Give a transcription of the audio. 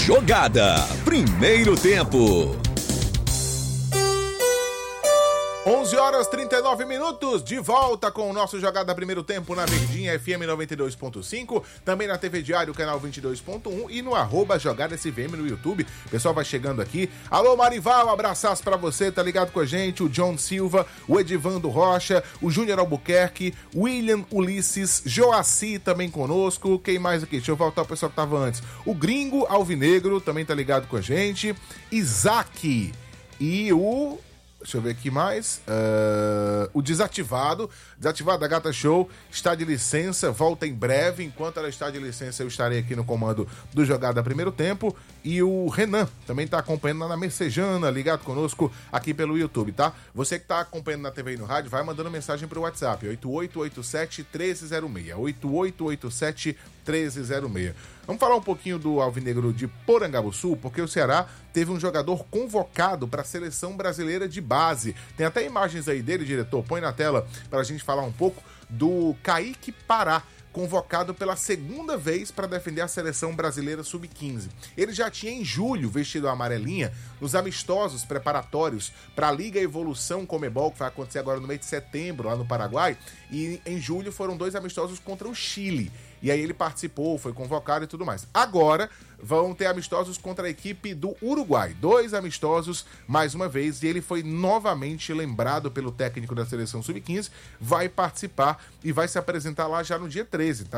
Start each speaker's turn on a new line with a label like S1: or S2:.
S1: Jogada. Primeiro tempo.
S2: 11h39, de volta com o nosso Jogada Primeiro Tempo na Verdinha FM 92.5, também na TV Diário, canal 22.1 e no @JogadaSVM no YouTube. O pessoal vai chegando aqui. Alô Marival, abraçaço pra você, tá ligado com a gente? O John Silva, o Edivando Rocha, o Júnior Albuquerque, William Ulisses, Joaci também conosco. Quem mais aqui? Deixa eu voltar o pessoal que tava antes. O Gringo Alvinegro também tá ligado com a gente. Isaac e o... Deixa eu ver aqui mais. O Desativado da Gata Show está de licença, volta em breve. Enquanto ela está de licença, eu estarei aqui no comando do Jogada Primeiro Tempo. E o Renan também está acompanhando na Messejana, ligado conosco aqui pelo YouTube, tá? Você que está acompanhando na TV e no rádio, vai mandando mensagem para o WhatsApp, 8887-1306. 8887-1306. Vamos falar um pouquinho do Alvinegro de Porangabuçu, porque o Ceará teve um jogador convocado para a seleção brasileira de base. Tem até imagens aí dele, diretor, põe na tela para a gente falar um pouco do Kaique Pará, convocado pela segunda vez para defender a seleção brasileira sub-15. Ele já tinha em julho vestido a amarelinha nos amistosos preparatórios para a Liga Evolução Comebol, que vai acontecer agora no mês de setembro, lá no Paraguai, e em julho foram 2 amistosos contra o Chile. E aí ele participou, foi convocado e tudo mais. Agora vão ter amistosos contra a equipe do Uruguai. 2 amistosos, mais uma vez, e ele foi novamente lembrado pelo técnico da seleção sub-15, vai participar e vai se apresentar lá já no dia 13, tá?